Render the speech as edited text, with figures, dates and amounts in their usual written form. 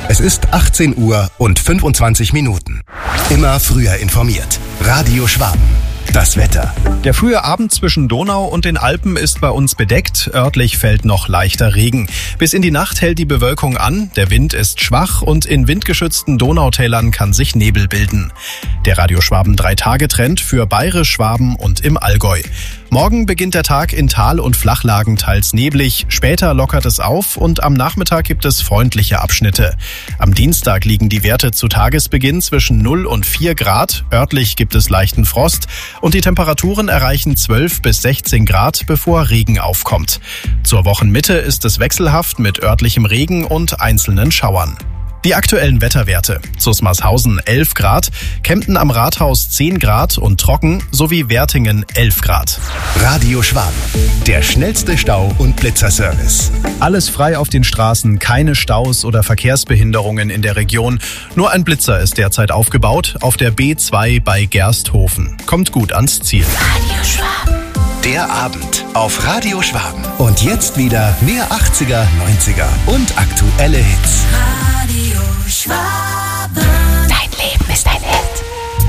Es ist 18 Uhr und 25 Minuten. Immer früher informiert. Radio Schwaben. Das Wetter. Der frühe Abend zwischen Donau und den Alpen ist bei uns bedeckt. Örtlich fällt noch leichter Regen. Bis in die Nacht hält die Bewölkung an. Der Wind ist schwach und in windgeschützten Donautälern kann sich Nebel bilden. Der Radio Schwaben 3-Tage-Trend für Bayerisch, Schwaben und im Allgäu. Morgen beginnt der Tag in Tal- und Flachlagen teils neblig. Später lockert es auf und am Nachmittag gibt es freundliche Abschnitte. Am Dienstag liegen die Werte zu Tagesbeginn zwischen 0 und 4 Grad. Örtlich gibt es leichten Frost. Und die Temperaturen erreichen 12 bis 16 Grad, bevor Regen aufkommt. Zur Wochenmitte ist es wechselhaft mit örtlichem Regen und einzelnen Schauern. Die aktuellen Wetterwerte: Zusmarshausen 11 Grad, Kempten am Rathaus 10 Grad und trocken, sowie Wertingen 11 Grad. Radio Schwaben, der schnellste Stau- und Blitzerservice. Alles frei auf den Straßen, keine Staus oder Verkehrsbehinderungen in der Region. Nur ein Blitzer ist derzeit aufgebaut auf der B2 bei Gersthofen. Kommt gut ans Ziel. Radio Schwaben. Der Abend auf Radio Schwaben. Und jetzt wieder mehr 80er, 90er und aktuelle Hits. Radio Schwaben.